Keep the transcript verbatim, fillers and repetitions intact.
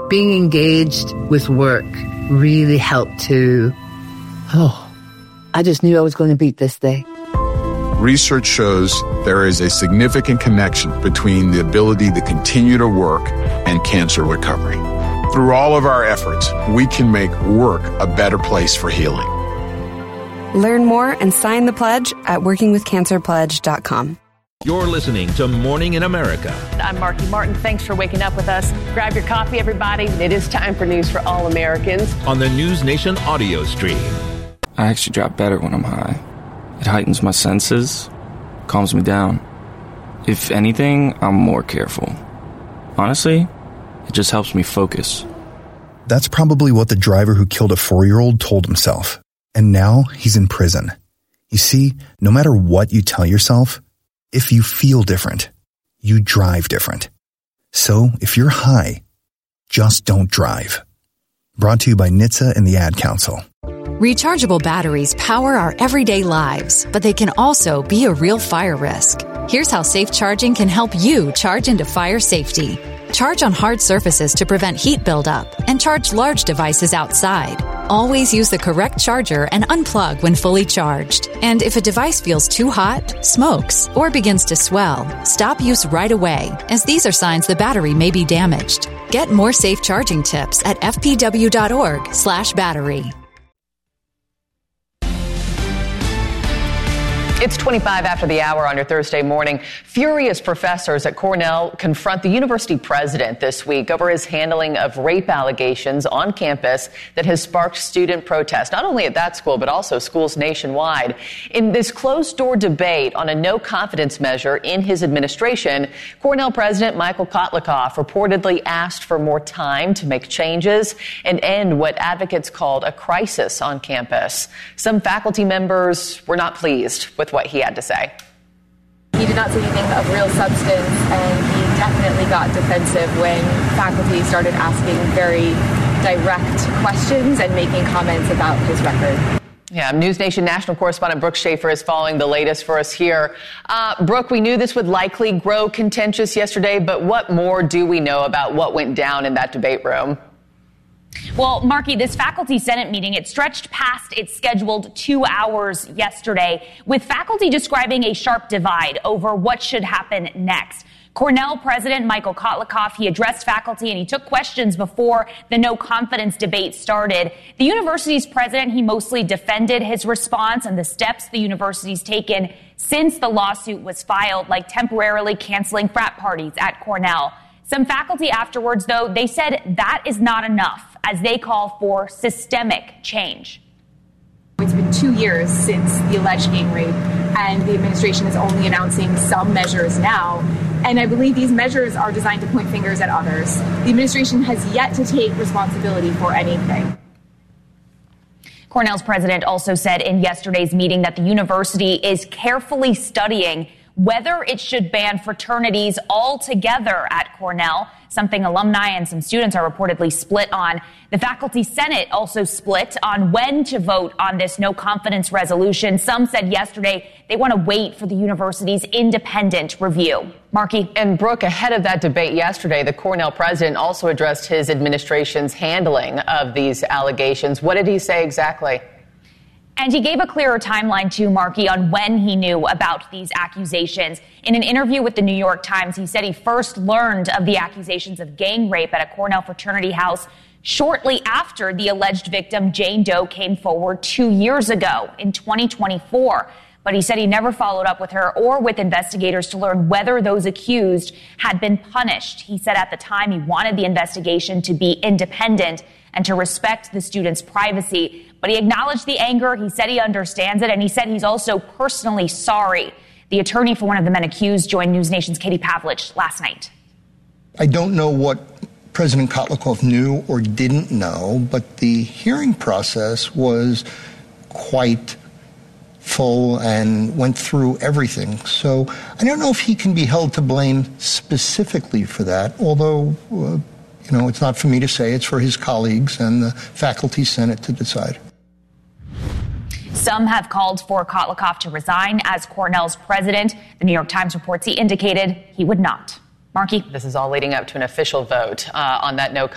being engaged with work really helped to, oh, I just knew I was going to beat this day. Research shows there is a significant connection between the ability to continue to work and cancer recovery. Through all of our efforts, we can make work a better place for healing. Learn more and sign the pledge at working with cancer pledge dot com. You're listening to Morning in America. I'm Marky Martin. Thanks for waking up with us. Grab your coffee, everybody. It is time for news for all Americans. On the News Nation audio stream. I actually drop better when I'm high. It heightens my senses, calms me down. If anything, I'm more careful. Honestly, it just helps me focus. That's probably what the driver who killed a four-year-old told himself. And now he's in prison. You see, no matter what you tell yourself, if you feel different, you drive different. So if you're high, just don't drive. Brought to you by N H T S A and the Ad Council. Rechargeable batteries power our everyday lives, but they can also be a real fire risk. Here's how safe charging can help you charge into fire safety. Charge on hard surfaces to prevent heat buildup, and charge large devices outside. Always use the correct charger and unplug when fully charged. And if a device feels too hot, smokes, or begins to swell, stop use right away, as these are signs the battery may be damaged. Get more safe charging tips at f p w dot org slash battery. It's twenty-five after the hour on your Thursday morning. Furious professors at Cornell confront the university president this week over his handling of rape allegations on campus that has sparked student protest, not only at that school, but also schools nationwide. In this closed-door debate on a no-confidence measure in his administration, Cornell President Michael Kotlikoff reportedly asked for more time to make changes and end what advocates called a crisis on campus. Some faculty members were not pleased with what he had to say. He did not say anything of real substance, and he definitely got defensive when faculty started asking very direct questions and making comments about his record. Yeah, News Nation national correspondent Brooke Schaefer is following the latest for us here. Uh, Brooke, we knew this would likely grow contentious yesterday, but what more do we know about what went down in that debate room? Well, Marky, this faculty senate meeting, it stretched past its scheduled two hours yesterday, with faculty describing a sharp divide over what should happen next. Cornell President Michael Kotlikoff, he addressed faculty and he took questions before the no confidence debate started. The university's president, he mostly defended his response and the steps the university's taken since the lawsuit was filed, like temporarily canceling frat parties at Cornell. Some faculty afterwards, though, they said that is not enough, as they call for systemic change. It's been two years since the alleged gang rape, and the administration is only announcing some measures now. And I believe these measures are designed to point fingers at others. The administration has yet to take responsibility for anything. Cornell's president also said in yesterday's meeting that the university is carefully studying whether it should ban fraternities altogether at Cornell, something alumni and some students are reportedly split on. The faculty senate also split on when to vote on this no confidence resolution. Some said yesterday they want to wait for the university's independent review. Marky. And Brooke, ahead of that debate yesterday, the Cornell president also addressed his administration's handling of these allegations. What did he say exactly? And he gave a clearer timeline, too, Marky, on when he knew about these accusations. In an interview with the New York Times, he said he first learned of the accusations of gang rape at a Cornell fraternity house shortly after the alleged victim, Jane Doe, came forward two years ago in twenty twenty-four. But he said he never followed up with her or with investigators to learn whether those accused had been punished. He said at the time he wanted the investigation to be independent and to respect the students' privacy. But he acknowledged the anger. He said he understands it, and he said he's also personally sorry. The attorney for one of the men accused joined News Nation's Katie Pavlich last night. I don't know what President Kotlikoff knew or didn't know, but the hearing process was quite full and went through everything. So I don't know if he can be held to blame specifically for that, although, uh, you know, it's not for me to say. It's for his colleagues and the faculty senate to decide. Some have called for Kotlikoff to resign as Cornell's president. The New York Times reports he indicated he would not. Marky? This is all leading up to an official vote uh, on that no